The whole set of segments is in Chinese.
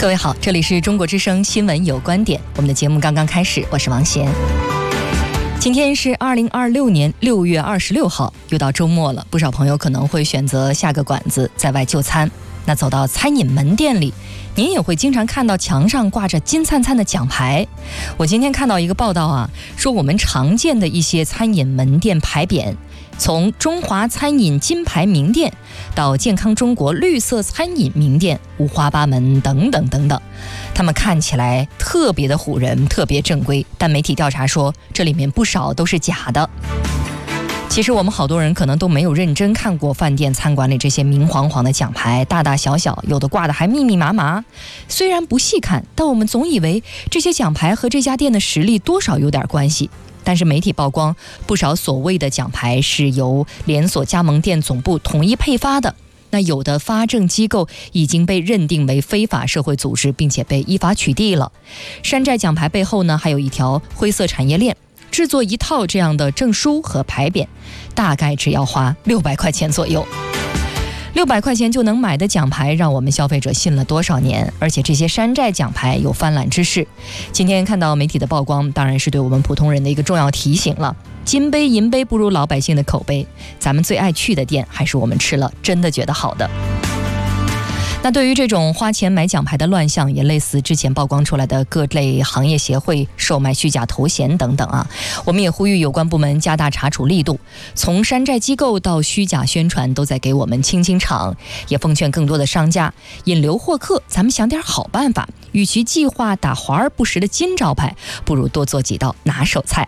各位好，这里是中国之声新闻有观点，我们的节目刚刚开始，我是王贤。今天是2026年6月26号，又到周末了，不少朋友可能会选择下个馆子在外就餐。那走到餐饮门店里，您也会经常看到墙上挂着金灿灿的奖牌。我今天看到一个报道啊，说我们常见的一些餐饮门店牌匾，从中华餐饮金牌名店到健康中国绿色餐饮名店，五花八门等等等等，他们看起来特别的唬人，特别正规，但媒体调查说这里面不少都是假的。其实我们好多人可能都没有认真看过饭店餐馆里这些明晃晃的奖牌，大大小小，有的挂的还密密麻麻。虽然不细看，但我们总以为这些奖牌和这家店的实力多少有点关系。但是媒体曝光，不少所谓的奖牌是由连锁加盟店总部统一配发的。那有的发证机构已经被认定为非法社会组织，并且被依法取缔了。山寨奖牌背后呢，还有一条灰色产业链。制作一套这样的证书和牌匾，大概只要花600块钱左右。600块钱就能买的奖牌，让我们消费者信了多少年？而且这些山寨奖牌有泛滥之势。今天看到媒体的曝光，当然是对我们普通人的一个重要提醒了。金杯银杯不如老百姓的口碑，咱们最爱去的店，还是我们吃了真的觉得好的。那对于这种花钱买奖牌的乱象，也类似之前曝光出来的各类行业协会售卖虚假头衔等等啊，我们也呼吁有关部门加大查处力度，从山寨机构到虚假宣传都在给我们清清场，也奉劝更多的商家引流获客，咱们想点好办法，与其计划打华而不实的金招牌，不如多做几道拿手菜。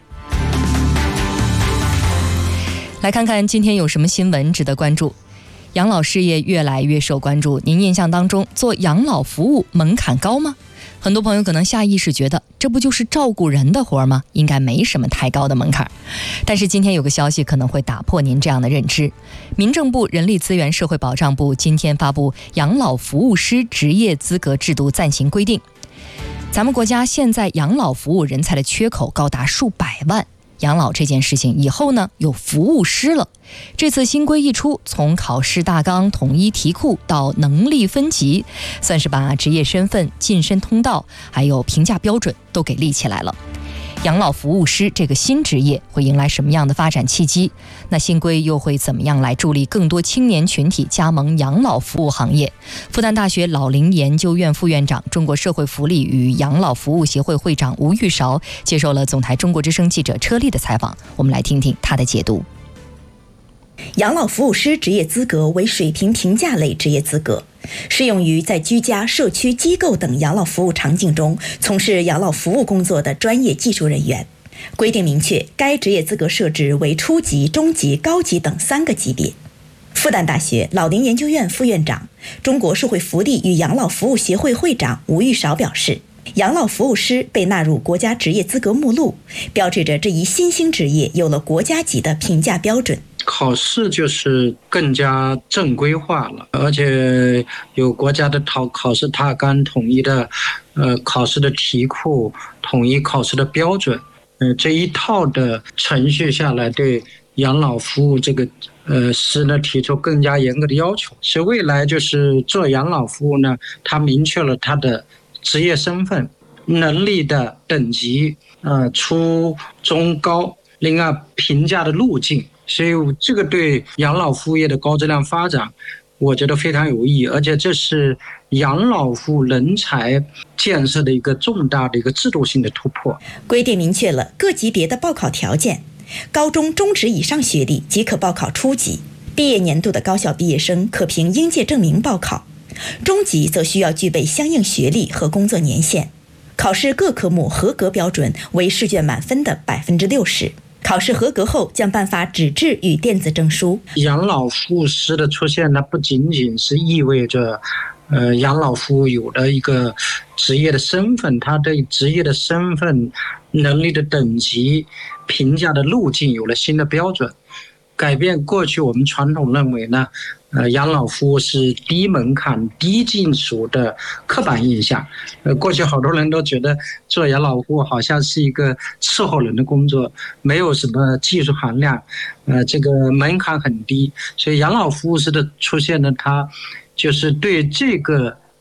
来看看今天有什么新闻值得关注。养老事业越来越受关注，您印象当中做养老服务门槛高吗？很多朋友可能下意识觉得这不就是照顾人的活吗？应该没什么太高的门槛。但是今天有个消息可能会打破您这样的认知。民政部人力资源社会保障部今天发布养老服务师职业资格制度暂行规定。咱们国家现在养老服务人才的缺口高达数百万，养老这件事情以后呢有服务师了。这次新规一出，从考试大纲、统一题库到能力分级，算是把职业身份、晋升通道还有评价标准都给立起来了。养老服务师这个新职业会迎来什么样的发展契机？那新规又会怎么样来助力更多青年群体加盟养老服务行业？复旦大学老龄研究院副院长、中国社会福利与养老服务协会会长吴玉韶接受了总台中国之声记者车丽的采访，我们来听听他的解读。 养老服务师职业资格为水平评价类职业资格，适用于在居家、社区、机构等养老服务场景中从事养老服务工作的专业技术人员。规定明确，该职业资格设置为初级、中级、高级等3个级别。复旦大学老龄研究院副院长、中国社会福利与养老服务协会会长吴玉韶表示，养老服务师被纳入国家职业资格目录，标志着这一新兴职业有了国家级的评价标准。 考试就是更加正规化了，而且有国家的考试大纲，统一的考试的题库，统一考试的标准，这一套的程序下来，对养老服务这个师呢提出更加严格的要求。所以未来就是做养老服务呢，它明确了它的职业身份、能力的等级，初中高，另外评价的路径。所以这个对养老服务业的高质量发展，我觉得非常有意义，而且这是养老服务人才建设的一个重大的一个制度性的突破。 规定明确了各级别的报考条件，高中、中职以上学历即可报考初级，毕业年度的高校毕业生可凭应届证明报考，中级则需要具备相应学历和工作年限。考试各科目合格标准为试卷满分的60%。考试合格后将颁发纸质与电子证书。 养老服务师的出现呢，不仅仅是意味着养老服务有了一个职业的身份，他对职业的身份、能力的等级、评价的路径有了新的标准，改变过去我们传统认为呢，养老服务是低门槛、低技术的刻板印象。过去好多人都觉得做养老服务好像是一个伺候人的工作，没有什么技术含量，这个门槛很低。所以养老服务师的出现呢，它就是对这个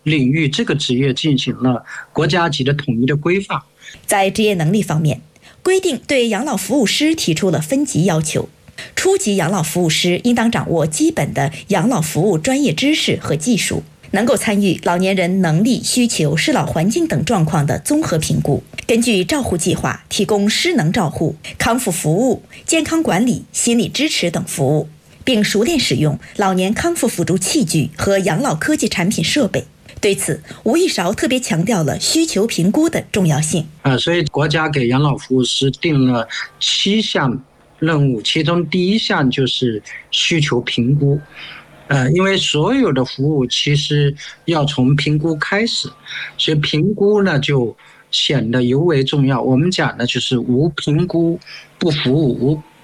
领域这个职业进行了国家级的统一的规范。 在职业能力方面，规定对养老服务师提出了分级要求。初级养老服务师应当掌握基本的养老服务专业知识和技术，能够参与老年人能力、需求、适老环境等状况的综合评估，根据照护计划提供失能照护、康复服务、健康管理、心理支持等服务，并熟练使用老年康复辅助器具和养老科技产品设备。对此，吴玉韶特别强调了需求评估的重要性。 所以国家给养老服务师定了7项任务，其中第1项就是需求评估。因为所有的服务其实要从评估开始，所以评估呢就显得尤为重要。我们讲的就是无评估不服务，